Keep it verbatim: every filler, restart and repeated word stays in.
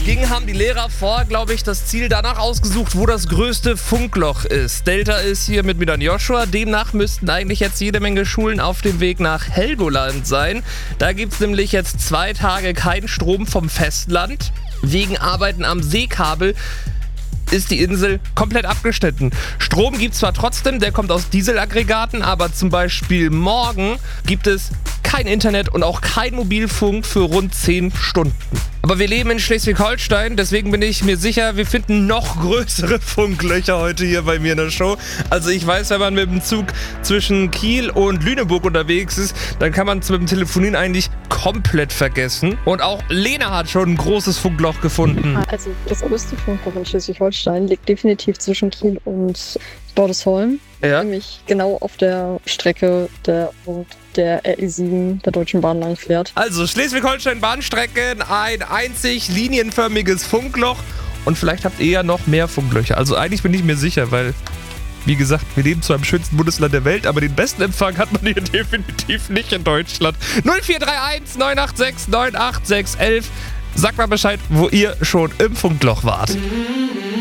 ging, haben die Lehrer vor, glaube ich, das Ziel danach ausgesucht, wo das größte Funkloch ist. Delta ist hier mit mir dann Joshua. Demnach müssten eigentlich jetzt jede Menge Schulen auf dem Weg nach Helgoland sein. Da gibt es nämlich jetzt zwei Tage keinen Strom vom Festland. Wegen Arbeiten am Seekabel ist die Insel komplett abgeschnitten. Strom gibt es zwar trotzdem, der kommt aus Dieselaggregaten, aber zum Beispiel morgen gibt es kein Internet und auch kein Mobilfunk für rund zehn Stunden. Aber wir leben in Schleswig-Holstein, deswegen bin ich mir sicher, wir finden noch größere Funklöcher heute hier bei mir in der Show. Also ich weiß, wenn man mit dem Zug zwischen Kiel und Lüneburg unterwegs ist, dann kann man es mit dem Telefonieren eigentlich komplett vergessen. Und auch Lena hat schon ein großes Funkloch gefunden. Also das größte Funkloch in Schleswig-Holstein liegt definitiv zwischen Kiel und Bordesholm. Ja. Nämlich genau auf der Strecke der, der R E sieben der Deutschen Bahn lang fährt. Also Schleswig-Holstein-Bahnstrecken, ein einzig linienförmiges Funkloch. Und vielleicht habt ihr ja noch mehr Funklöcher. Also eigentlich bin ich mir sicher, weil, wie gesagt, wir leben zwar im schönsten Bundesland der Welt, aber den besten Empfang hat man hier definitiv nicht in Deutschland. null vier drei eins neun acht sechs neun acht sechs eins eins. Sagt mal Bescheid, wo ihr schon im Funkloch wart.